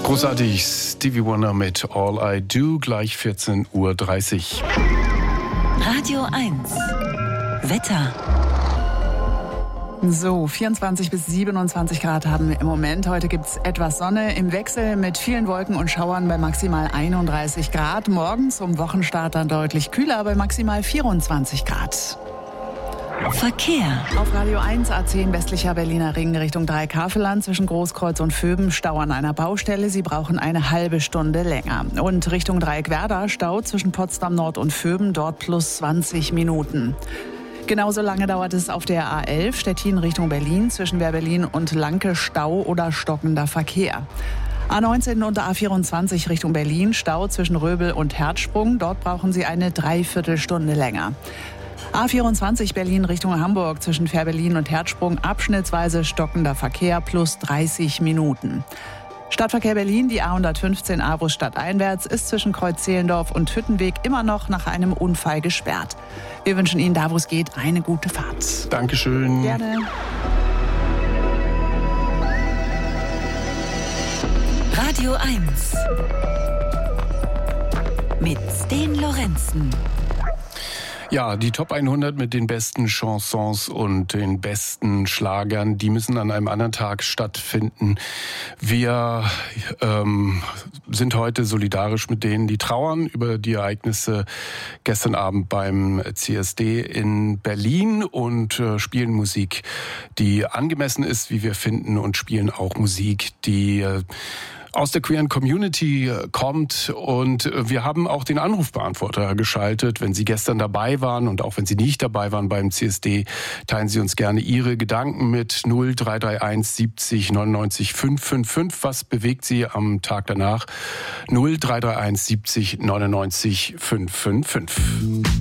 Großartig, Stevie Wonder mit All I Do, gleich 14:30 Uhr. Radio 1 Wetter. So, 24 bis 27 Grad haben wir im Moment. Heute gibt's etwas Sonne im Wechsel mit vielen Wolken und Schauern bei maximal 31 Grad. Morgen zum Wochenstart dann deutlich kühler bei maximal 24 Grad. Verkehr. Auf Radio 1 A10 westlicher Berliner Ring Richtung Dreieck-Havelland zwischen Großkreuz und Vöben Stau an einer Baustelle. Sie brauchen eine halbe Stunde länger. Und Richtung Dreieck-Werder Stau zwischen Potsdam Nord und Vöben, dort plus 20 Minuten. Genauso lange dauert es auf der A11 Stettin Richtung Berlin zwischen Wehr-Berlin und Lanke Stau oder stockender Verkehr. A19 und A24 Richtung Berlin Stau zwischen Röbel und Herzsprung. Dort brauchen Sie eine Dreiviertelstunde länger. A24 Berlin Richtung Hamburg zwischen Fähr-Berlin und Herzsprung abschnittsweise stockender Verkehr plus 30 Minuten. Stadtverkehr Berlin, die A115 Avus stadteinwärts, ist zwischen Kreuz-Zehlendorf und Hüttenweg immer noch nach einem Unfall gesperrt. Wir wünschen Ihnen, da wo es geht, eine gute Fahrt. Dankeschön. Gerne. Radio 1 mit Sten Lorenzen. Ja, die Top 100 mit den besten Chansons und den besten Schlagern, die müssen an einem anderen Tag stattfinden. Wir sind heute solidarisch mit denen, die trauern über die Ereignisse gestern Abend beim CSD in Berlin und spielen Musik, die angemessen ist, wie wir finden, und spielen auch Musik, die aus der queeren Community kommt, und wir haben auch den Anrufbeantworter geschaltet. Wenn Sie gestern dabei waren und auch wenn Sie nicht dabei waren beim CSD, teilen Sie uns gerne Ihre Gedanken mit 0331 70 99 555. Was bewegt Sie am Tag danach? 0331 70 99 555.